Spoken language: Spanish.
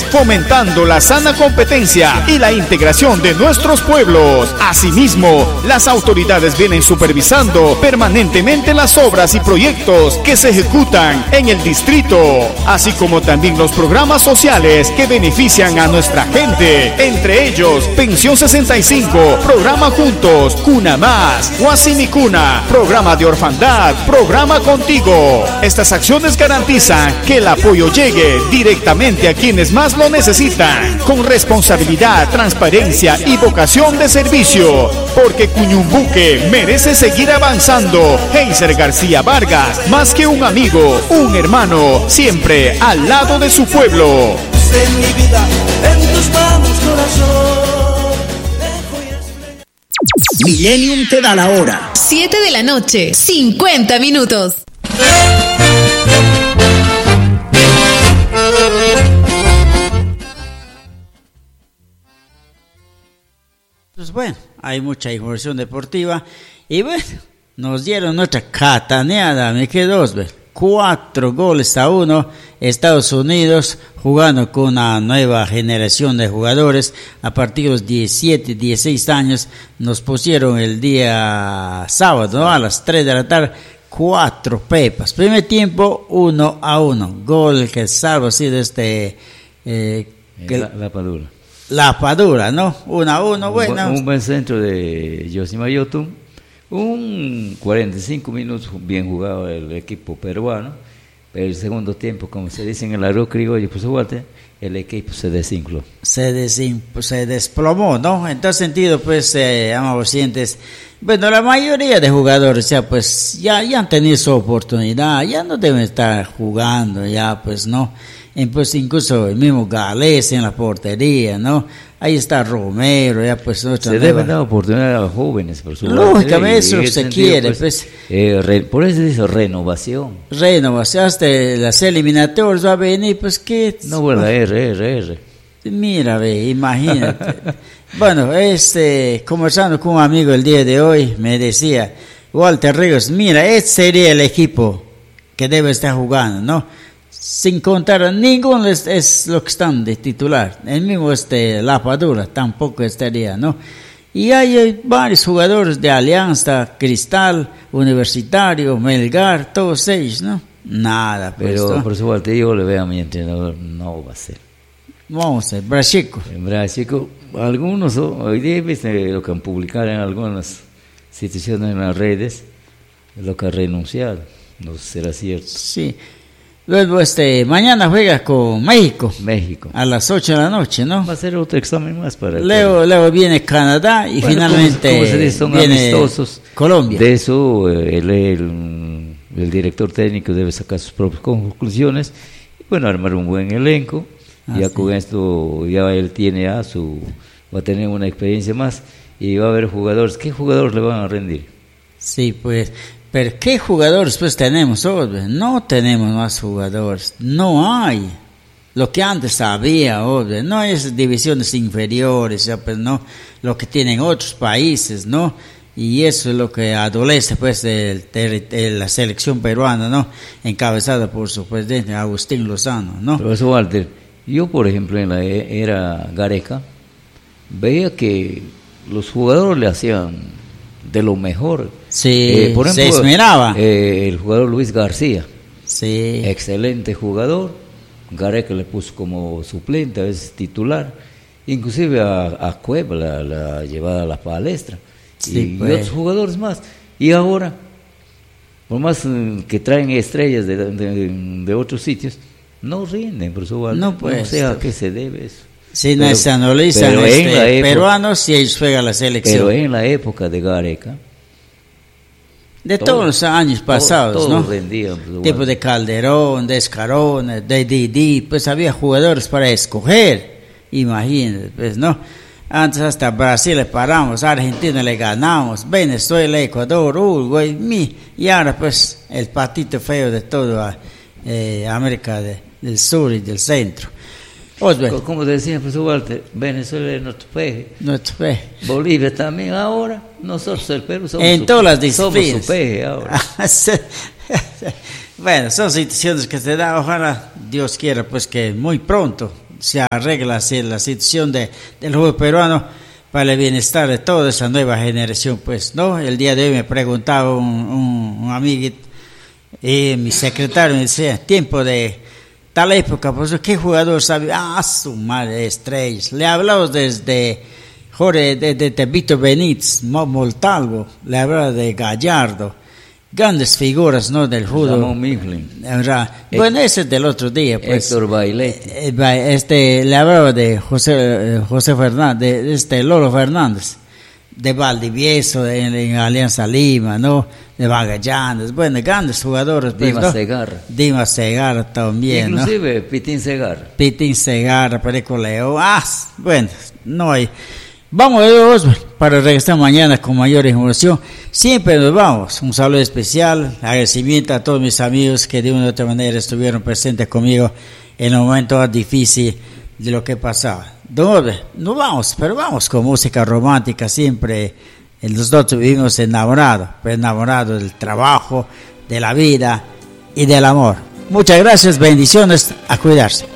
fomentando la sana competencia y la integración de nuestros pueblos. Asimismo, las autoridades vienen supervisando permanentemente las obras y proyectos que se ejecutan en el distrito, así como también los programas sociales que benefician a nuestra gente, entre ellos Pensión 65, Programa Juntos, Cuna Más, Guasimi Cuna, Programa de Orfandad, Programa Contigo. Estas acciones garantizan que el apoyo llegue directamente a quienes más lo necesitan, con responsabilidad, transparencia y vocación de servicio, porque Cuñumbuque merece seguir avanzando. Heiser García Vargas, más que un amigo, un hermano, siempre al lado de su pueblo. En mi vida, en tus manos, corazón. Millennium te da la hora. 7:50 p.m. Pues bueno, hay mucha información deportiva y bueno, nos dieron nuestra cataneada, me quedó 4-1, Estados Unidos jugando con una nueva generación de jugadores a partir de los 17, 16 años, nos pusieron el día sábado, ¿no? A las 3 de la tarde, 4 pepas, primer tiempo 1-1, gol que salva así de La Padula. La Padula, ¿no? 1-1, bueno. Un buen centro de Yoshima Yotun. Un 45 minutos bien jugado el equipo peruano, pero el segundo tiempo, como se dice en el arroz criollo, pues igual el equipo se desinfló. Se desplomó, ¿no? En todo sentido, pues, amables oyentes, bueno, la mayoría de jugadores ya, pues, ya han tenido su oportunidad, ya no deben estar jugando, ya, pues, ¿no? Pues incluso el mismo Gales en la portería, ¿no? Ahí está Romero, ya pues... Se debe dar oportunidad a los jóvenes, por supuesto. Lógicamente eso se quiere, pues. Por eso dice renovación. Renovación, hasta las eliminatorias va a venir, pues, ¿qué? No, bueno, R. Mira, ve, imagínate. Bueno, conversando con un amigo el día de hoy, me decía, Walter Ríos, mira, este sería el equipo que debe estar jugando, ¿no? Sin contar, ninguno es lo que están de titular. El mismo La Padula tampoco estaría, ¿no? Y hay varios jugadores de Alianza, Cristal, Universitario, Melgar, todos ellos, ¿no? Nada, pues, pero ¿no? por supuesto yo le veo a mi entrenador, no va a ser. Vamos a ver, Brachico. En Brachico, algunos, hoy día viste lo que han publicado en algunas situaciones en las redes, lo que ha renunciado, no será cierto. Sí. Luego, mañana juega con México. A las 8 de la noche, ¿no? Va a ser otro examen más para luego viene Canadá y finalmente como se dice, son viene amistosos. Colombia. De eso, el director técnico debe sacar sus propias conclusiones. Y bueno, armar un buen elenco. Ya con esto, ya él va a tener una experiencia más. Y va a haber jugadores. ¿Qué jugadores le van a rendir? Sí, pues... Pero ¿qué jugadores pues tenemos hoy? No tenemos más jugadores, no hay. Lo que antes había, obvio, no es divisiones inferiores, ya pues no, lo que tienen otros países, ¿no? Y eso es lo que adolece pues de la selección peruana, ¿no? Encabezada por su presidente Agustín Lozano, ¿no? Profesor Walter, yo por ejemplo en la era Gareca veía que los jugadores le hacían de lo mejor. Sí, por ejemplo, se esmeraba. El jugador Luis García. Sí. Excelente jugador. Gareca le puso como suplente, a veces titular. Inclusive a Cueva la llevaba a la palestra. Sí, y otros jugadores más. Y ahora, por más que traen estrellas de otros sitios, no rinden, por su valor. No, pues, no sé a qué se debe eso. Si no se analizan peruanos y ellos juegan la selección. Pero en la época de Gareca, todos los años pasados, todos ¿no? rendían, Tipo de Calderón, de Escarona, de Didi, pues había jugadores para escoger, imagínate, pues, ¿no? Antes hasta Brasil le paramos, Argentina le ganamos, Venezuela, Ecuador, Uruguay, y ahora pues el patito feo de toda América del Sur y del Centro. Como decía el profesor Walter, Venezuela es nuestro peje. Bolivia también ahora. Nosotros el Perú somos en todas las disciplinas. Somos su peje ahora. Bueno, son situaciones que se dan. Ojalá Dios quiera pues que muy pronto se arregla así la situación del fútbol peruano para el bienestar de toda esa nueva generación, pues, ¿no? El día de hoy me preguntaba un amiguito, y mi secretario me decía, tiempo de tal época, pues, ¿qué jugador sabe? Su madre, estrellas. Le hablamos desde Jorge, de Víctor Benítez, Montalvo, le hablaba de Gallardo, grandes figuras, ¿no? Del fútbol. Ramón Mifflin. Bueno, ese es del otro día, pues. Héctor Bailetti. Le hablaba de José Fernández, de Lolo Fernández, de Valdivieso, en Alianza Lima, ¿no? De Magallanes, bueno, grandes jugadores. Pues, Dimas Segarra. Dimas Segarra también, inclusive, ¿no? Pitín Segarra. Perico Leo. Bueno, no hay. Vamos para regresar mañana con mayor información. Siempre nos vamos. Un saludo especial, agradecimiento a todos mis amigos que de una u otra manera estuvieron presentes conmigo en el momento más difícil de lo que pasaba. No vamos, pero vamos con música romántica siempre. Nosotros vivimos enamorados del trabajo, de la vida y del amor. Muchas gracias, bendiciones, a cuidarse.